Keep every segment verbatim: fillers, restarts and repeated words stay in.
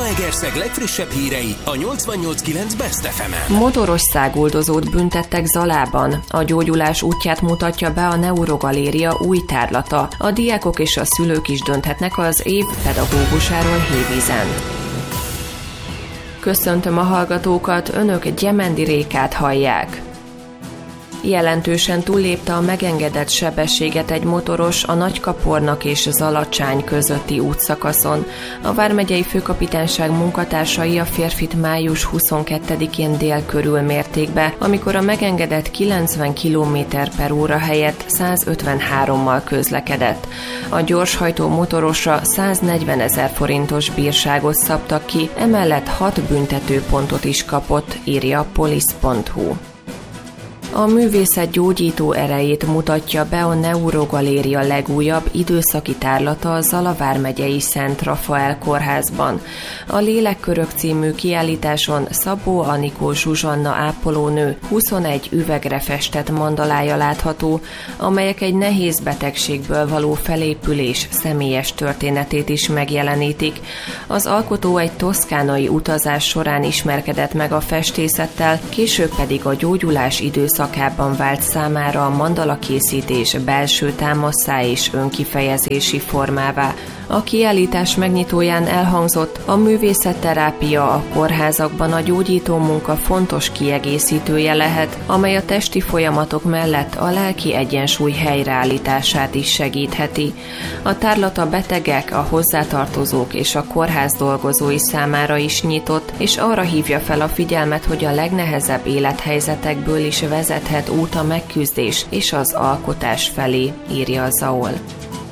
Zalaegerszeg legfrissebb hírei a nyolcvannyolc kilenc Best ef emen. Motoros száguldozót büntettek Zalában. A gyógyulás útját mutatja be a Neurogaléria új tárlata. A diákok és a szülők is dönthetnek az év pedagógusáról Hévízen. Köszöntöm a hallgatókat, önök Gyemendi Rékát hallják. Jelentősen túllépte a megengedett sebességet egy motoros a Nagykapornak és Zalacsány közötti útszakaszon. A vármegyei főkapitányság munkatársai a férfit május huszonkettedikén dél körül mérték be, amikor a megengedett kilencven kilométer per óra helyett százötvenhárommal közlekedett. A gyorshajtó motorosra száznegyvenezer forintos bírságot szabtak ki, emellett hat büntetőpontot is kapott, írja a polisz pont hu. A művészet gyógyító erejét mutatja be a Neurogaléria legújabb időszaki tárlata a Zala vármegyei Szent Rafael kórházban. A Lélekkörök című kiállításon Szabó Anikó Zsuzsanna ápolónő huszonegy üvegre festett mandalája látható, amelyek egy nehéz betegségből való felépülés személyes történetét is megjelenítik. Az alkotó egy toszkánai utazás során ismerkedett meg a festészettel, később pedig a gyógyulás időszak szakában vált számára a mandalakészítés belső támasszá és önkifejezési formává. A kiállítás megnyitóján elhangzott, a művészetterápia a kórházakban a gyógyító munka fontos kiegészítője lehet, amely a testi folyamatok mellett a lelki egyensúly helyreállítását is segítheti. A tárlat a betegek, a hozzátartozók és a kórház dolgozói számára is nyitott, és arra hívja fel a figyelmet, hogy a legnehezebb élethelyzetekből is vezethet út a megküzdés és az alkotás felé, írja a zé á o el.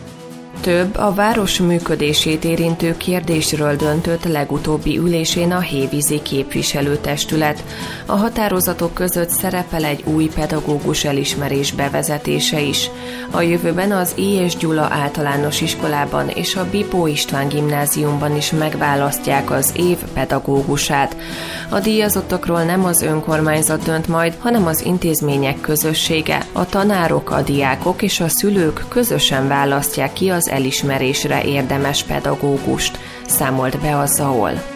Több a város működését érintő kérdésről döntött legutóbbi ülésén a hévízi képviselőtestület. A határozatok között szerepel egy új pedagógus elismerés bevezetése is. A jövőben az I. és Gyula általános iskolában és a Bipó István gimnáziumban is megválasztják az év pedagógusát. A díjazottakról nem az önkormányzat dönt majd, hanem az intézmények közössége. A tanárok, a diákok és a szülők közösen választják ki az elismerésre érdemes pedagógust, számolt be a zé á o el.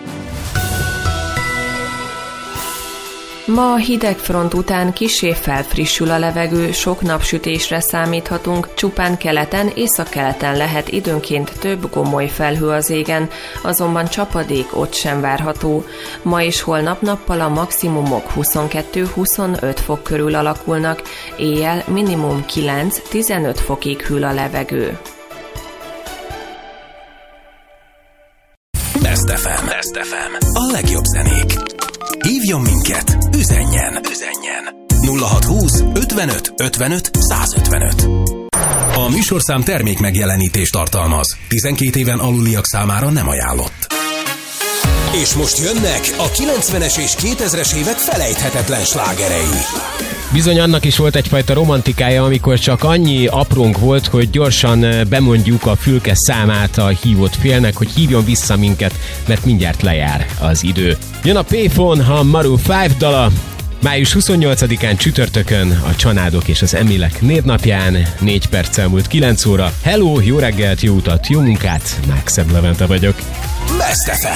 Ma a hidegfront után kissé felfrissül a levegő, sok napsütésre számíthatunk, csupán keleten, északkeleten lehet időnként több gomoly felhő az égen, azonban csapadék ott sem várható. Ma és holnap nappal a maximumok huszonkettő-huszonöt fok körül alakulnak, éjjel minimum kilenc-tizenöt fokig hűl a levegő. Best ef em. Best ef em. A legjobb zenék. Hívjon minket, üzenjen, üzenjen. nulla hatszázhúsz ötvenöt ötvenöt százötvenöt. A műsorszám termék megjelenítést tartalmaz. tizenkét éven aluliak számára nem ajánlott. És most jönnek a kilencvenes és kétezres évek felejthetetlen slágerei. Bizony annak is volt egyfajta romantikája, amikor csak annyi aprónk volt, hogy gyorsan bemondjuk a fülke számát a hívott félnek, hogy hívjon vissza minket, mert mindjárt lejár az idő. Jön a Payphone, a Maroon öt dala, május huszonnyolcadikán csütörtökön a Csanádok és az Emilek névnapján, négy perccel múlt kilenc óra. Hello, jó reggelt, jó utat, jó munkát, Mákszebb Levente vagyok. Best ef em.